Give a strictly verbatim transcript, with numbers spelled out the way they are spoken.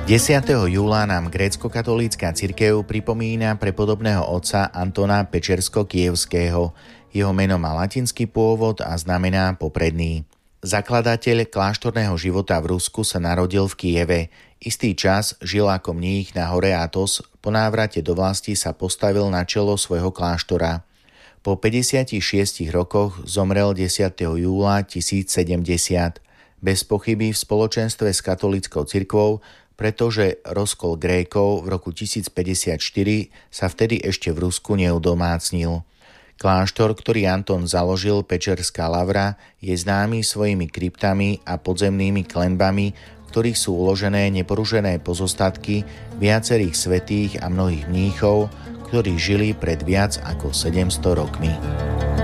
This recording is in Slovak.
desiateho júla nám grécko-katolícka cirkev pripomína prepodobného otca Antona Pečersko-Kievského. Jeho meno má latinský pôvod a znamená popredný. Zakladateľ kláštorného života v Rusku sa narodil v Kieve. Istý čas žil ako mních na hore Athos, po návrate do vlasti sa postavil na čelo svojho kláštora. Po päťdesiatich šiestich rokoch zomrel desiateho júla tisícsedemdesiat. Bez pochyby v spoločenstve s katolíckou cirkvou, pretože rozkol Grékov v roku tisícpäťdesiatštyri sa vtedy ešte v Rusku neudomácnil. Kláštor, ktorý Anton založil, Pečerská lavra, je známy svojimi kryptami a podzemnými klenbami, v ktorých sú uložené neporušené pozostatky viacerých svätých a mnohých mníchov, ktorí žili pred viac ako sedemsto rokmi.